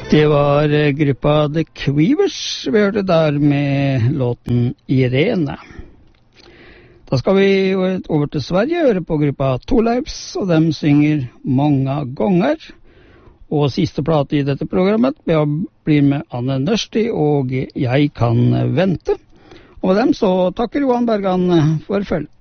Det var gruppa The Quivers vi hørte der med låten Irene. Da skal vi over til Sverige, høre på gruppa Thorleifs, og de synger Många gånger. Og siste plate i dette programmet blir med Anne Nørsti og Jeg kan vente. Og med dem så takker Johan Bergan for følget.